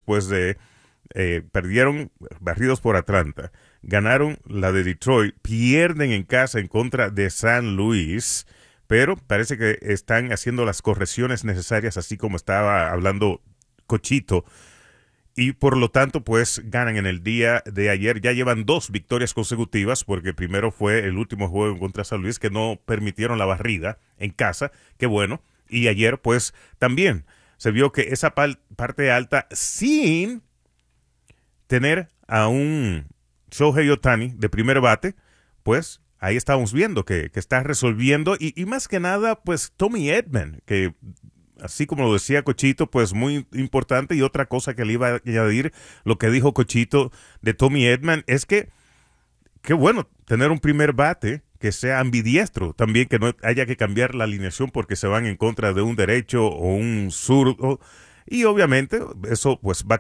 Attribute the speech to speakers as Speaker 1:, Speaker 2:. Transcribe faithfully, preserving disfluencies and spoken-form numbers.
Speaker 1: después de eh, perdieron barridos por Atlanta, ganaron la de Detroit, pierden en casa en contra de San Luis, pero parece que están haciendo las correcciones necesarias, así como estaba hablando Cochito, y por lo tanto pues ganan en el día de ayer. Ya llevan dos victorias consecutivas, porque primero fue el último juego contra San Luis que no permitieron la barrida en casa, qué bueno, y ayer pues también se vio que esa pal- parte alta, sin tener a un Shohei Ohtani de primer bate, pues ahí estamos viendo que, que está resolviendo, y, y más que nada pues Tommy Edman, que así como lo decía Cochito, pues muy importante. Y otra cosa que le iba a añadir, lo que dijo Cochito de Tommy Edman, es que qué bueno tener un primer bate que sea ambidiestro, también que no haya que cambiar la alineación porque se van en contra de un derecho o un zurdo, y obviamente eso pues va